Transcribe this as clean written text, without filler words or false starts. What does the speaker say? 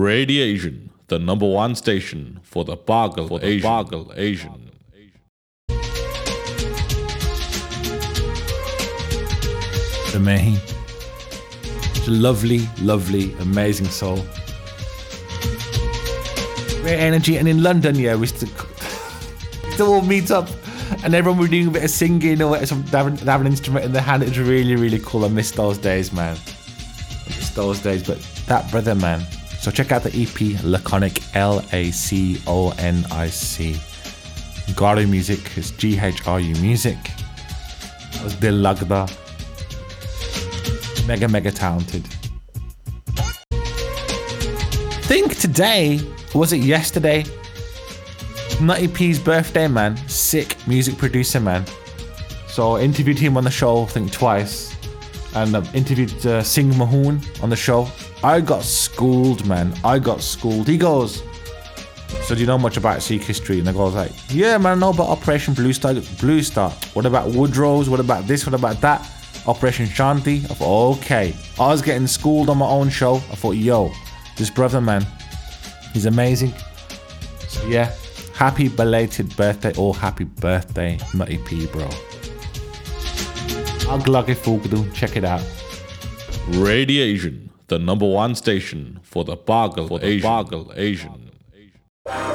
Radiation, the number one station for the Bagal Asian. The Mahi. It's a lovely, lovely, amazing soul. Great energy. And in London, yeah, we still all meet up and everyone were doing a bit of singing or having an instrument in their hand. It was really, really cool. I miss those days, man. I miss those days. But that brother, man. So check out the EP Laconic, Laconic. Garu Music is GHRU Music. That was Dil Lagda. Mega talented. I think today, was it yesterday? Nutty P's birthday, man. Sick music producer, man. So I interviewed him on the show, I think twice. And I interviewed Singh Mahoon on the show. I got schooled, man. I got schooled. He goes, so do you know much about Sikh history? And I goes like, yeah, man, I know about Operation Blue Star. What about Woodrow's? What about this? What about that? Operation Shanti. I thought, okay. I was getting schooled on my own show. I thought, yo, this brother, man, he's amazing. So yeah, happy belated birthday or happy birthday, Nutty P, bro. Aglage Fogdu, check it out. Radiation, the number one station for the Bagal Asian.